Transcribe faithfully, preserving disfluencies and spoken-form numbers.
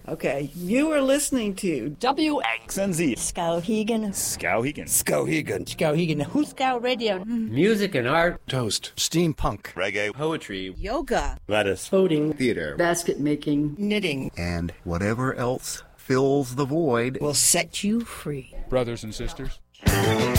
Okay, you are listening to W X N Z. Skowhegan. Skowhegan. Skowhegan. Skowhegan. Huskow Radio. Music and art. Toast. Steampunk. Reggae. Poetry. Yoga. Lettuce. Boating. Theater. Basket making. Knitting. And whatever else fills the void will set you free. Brothers and sisters.